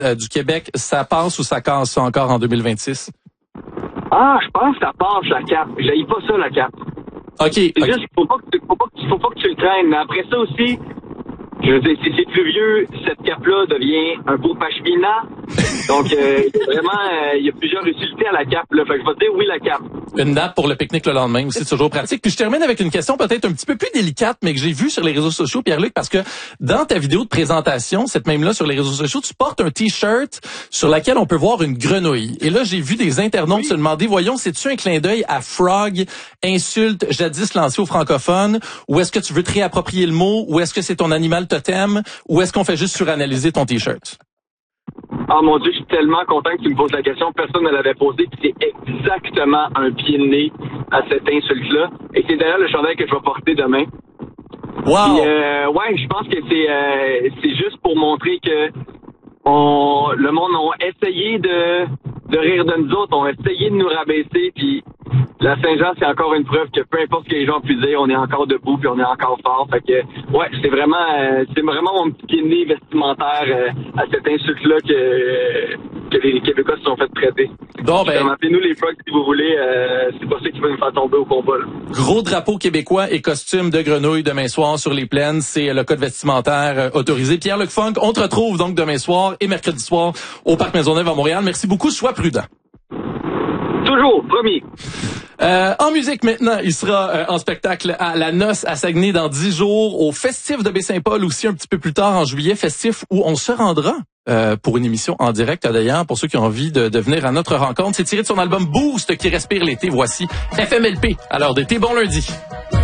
du Québec, ça passe ou ça casse ça encore en 2026? Ah, je pense que ça passe, la cape. J'haïs pas ça, la cape. OK. C'est juste qu'il faut pas que tu le traînes. Mais après ça aussi, je veux dire, si c'est pluvieux, cette cape-là devient un beau pashmina. Donc, vraiment, il y a plusieurs utilités à la cape, là. Fait que je vais te dire oui, la cape. Une nappe pour le pique-nique le lendemain aussi, c'est toujours pratique. Puis je termine avec une question peut-être un petit peu plus délicate, mais que j'ai vue sur les réseaux sociaux, Pierre-Luc, parce que dans ta vidéo de présentation, cette même-là sur les réseaux sociaux, tu portes un T-shirt sur lequel on peut voir une grenouille. Et là, j'ai vu des internautes se demander, voyons, c'est-tu un clin d'œil à Frog, insulte jadis lancée aux francophones, ou est-ce que tu veux te réapproprier le mot, ou est-ce que c'est ton animal totem, ou est-ce qu'on fait juste suranalyser ton T-shirt? Ah mon Dieu, je suis tellement content que tu me poses la question. Personne ne l'avait posée, puis c'est exactement un pied de nez à cette insulte-là. Et c'est d'ailleurs le chandail que je vais porter demain. Wow! Puis, ouais, je pense que c'est juste pour montrer que le monde a essayé de rire de nous autres, ont essayé de nous rabaisser, puis la Saint-Jean, c'est encore une preuve que peu importe ce que les gens puissent dire, on est encore debout puis on est encore fort. Fait que, ouais, c'est vraiment mon petit pied de nez vestimentaire à cette insulte-là que les Québécois se sont fait traiter. Bon, ben, appelez-nous les frogs si vous voulez, c'est pas ça qui va nous faire tomber au combat, là. Gros drapeau québécois et costume de grenouille demain soir sur les plaines. C'est le code vestimentaire autorisé. Pierre-Luc Funk, on te retrouve donc demain soir et mercredi soir au Parc Maisonneuve à Montréal. Merci beaucoup, sois prudent. Toujours, promis. En musique maintenant, il sera en spectacle à la Noce à Saguenay dans 10 jours, au Festif de Baie-Saint-Paul aussi un petit peu plus tard en juillet, festif où on se rendra pour une émission en direct d'ailleurs, pour ceux qui ont envie de venir à notre rencontre. C'est tiré de son album Boost qui respire l'été. Voici FMLP à l'heure d'été. Bon lundi.